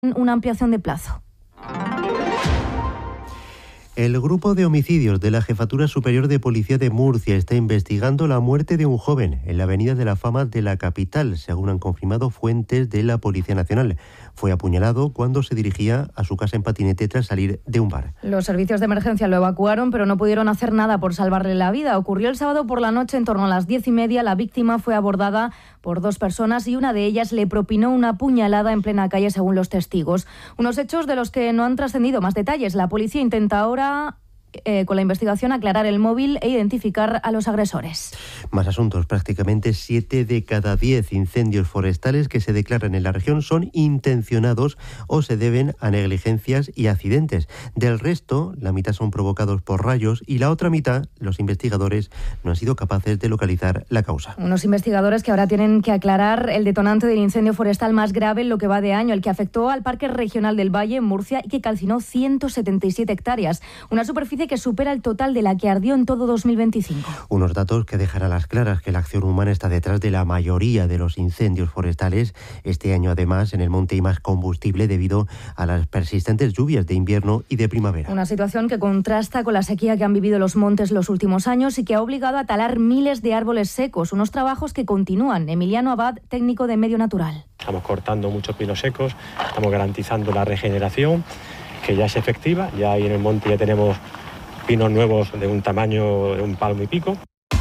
una ampliación de plazo. El grupo de homicidios de la Jefatura Superior de Policía de Murcia está investigando la muerte de un joven en la Avenida de la Fama de la capital, según han confirmado fuentes de la Policía Nacional. Fue apuñalado cuando se dirigía a su casa en patinete tras salir de un bar. Los servicios de emergencia lo evacuaron, pero no pudieron hacer nada por salvarle la vida. Ocurrió el sábado por la noche, en torno a las 10:30. La víctima fue abordada por dos personas y una de ellas le propinó una puñalada en plena calle, según los testigos. Unos hechos de los que no han trascendido más detalles. La policía intenta ahora, con la investigación, aclarar el móvil e identificar a los agresores. Más asuntos. Prácticamente 7 de cada 10 incendios forestales que se declaran en la región son intencionados o se deben a negligencias y accidentes. Del resto, la mitad son provocados por rayos y la otra mitad, los investigadores no han sido capaces de localizar la causa. Unos investigadores que ahora tienen que aclarar el detonante del incendio forestal más grave en lo que va de año, el que afectó al Parque Regional del Valle, en Murcia, y que calcinó 177 hectáreas, una superficie que supera el total de la que ardió en todo 2025. Unos datos que dejan a las claras que la acción humana está detrás de la mayoría de los incendios forestales. Este año, además, en el monte hay más combustible debido a las persistentes lluvias de invierno y de primavera. Una situación que contrasta con la sequía que han vivido los montes los últimos años y que ha obligado a talar miles de árboles secos, unos trabajos que continúan. Emiliano Abad, técnico de Medio Natural. Estamos cortando muchos pinos secos, estamos garantizando la regeneración, que ya es efectiva. Ya ahí en el monte ya tenemos pinos nuevos de un tamaño de un palmo y pico.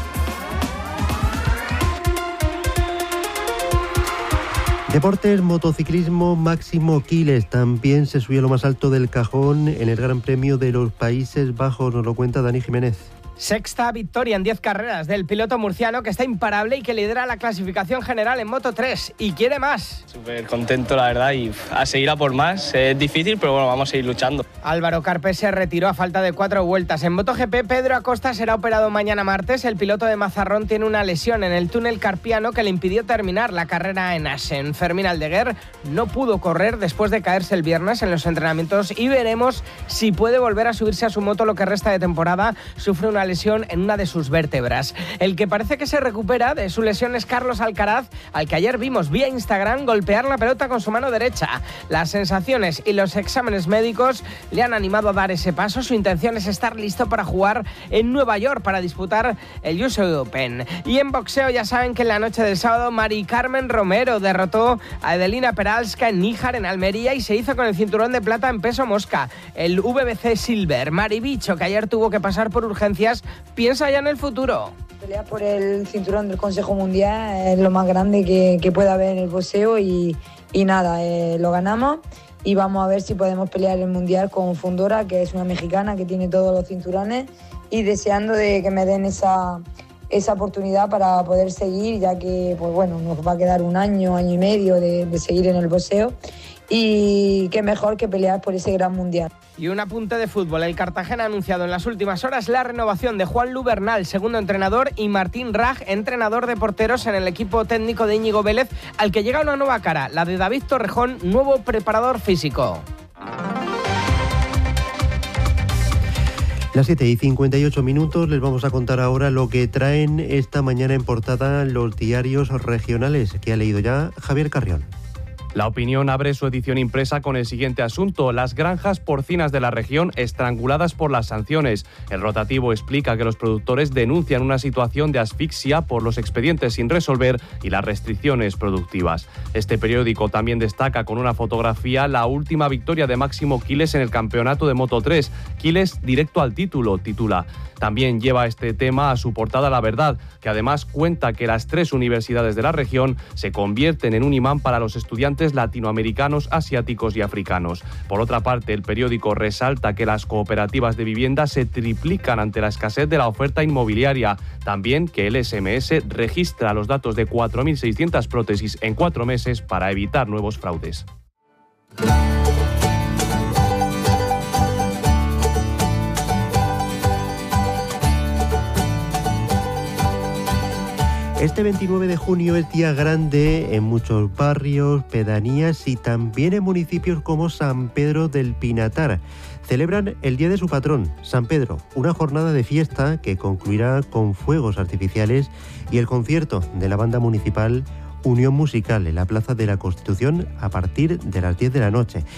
Deportes, motociclismo, Máximo Quiles también se subió a lo más alto del cajón en el Gran Premio de los Países Bajos, nos lo cuenta Dani Jiménez. Sexta victoria en 10 carreras del piloto murciano, que está imparable y que lidera la clasificación general en Moto3 y quiere más. Súper contento, la verdad, y a seguir a por más. Es difícil, pero bueno, vamos a seguir luchando. Álvaro Carpes se retiró a falta de 4 vueltas. En MotoGP, Pedro Acosta será operado mañana martes. El piloto de Mazarrón tiene una lesión en el túnel carpiano que le impidió terminar la carrera en Assen. Fermín Aldeguer no pudo correr después de caerse el viernes en los entrenamientos y veremos si puede volver a subirse a su moto lo que resta de temporada. Sufre una lesión en una de sus vértebras. El que parece que se recupera de su lesión es Carlos Alcaraz, al que ayer vimos vía Instagram golpear la pelota con su mano derecha. Las sensaciones y los exámenes médicos le han animado a dar ese paso. Su intención es estar listo para jugar en Nueva York para disputar el US Open. Y en boxeo ya saben que en la noche del sábado Mari Carmen Romero derrotó a Edelina Peralska en Níjar, en Almería, y se hizo con el cinturón de plata en peso mosca, el VBC Silver. Mari Bicho, que ayer tuvo que pasar por urgencias, piensa ya en el futuro. Pelear por el cinturón del Consejo Mundial es lo más grande que pueda haber en el boxeo y nada, lo ganamos y vamos a ver si podemos pelear el Mundial con Fundora, que es una mexicana que tiene todos los cinturones, y deseando de que me den esa oportunidad para poder seguir, ya que pues bueno, nos va a quedar un año y medio de seguir en el boxeo, y qué mejor que pelear por ese gran mundial. Y un apunte de fútbol. El Cartagena ha anunciado en las últimas horas la renovación de Juanlu Bernal, segundo entrenador, y Martín Raj, entrenador de porteros en el equipo técnico de Íñigo Vélez, al que llega una nueva cara, la de David Torrejón, nuevo preparador físico. Las 7:58, les vamos a contar ahora lo que traen esta mañana en portada los diarios regionales, que ha leído ya Javier Carrión. La Opinión abre su edición impresa con el siguiente asunto: las granjas porcinas de la región estranguladas por las sanciones. El Rotativo explica que los productores denuncian una situación de asfixia por los expedientes sin resolver y las restricciones productivas. Este periódico también destaca con una fotografía la última victoria de Máximo Quiles en el campeonato de Moto3. Quiles directo al título, titula. También lleva este tema a su portada La Verdad, que además cuenta que las 3 universidades de la región se convierten en un imán para los estudiantes latinoamericanos, asiáticos y africanos. Por otra parte, el periódico resalta que las cooperativas de vivienda se triplican ante la escasez de la oferta inmobiliaria. También que el SMS registra los datos de 4.600 prótesis en 4 meses para evitar nuevos fraudes. Este 29 de junio es día grande en muchos barrios, pedanías y también en municipios como San Pedro del Pinatar. Celebran el día de su patrón, San Pedro, una jornada de fiesta que concluirá con fuegos artificiales y el concierto de la banda municipal Unión Musical en la Plaza de la Constitución a partir de las 10 de la noche.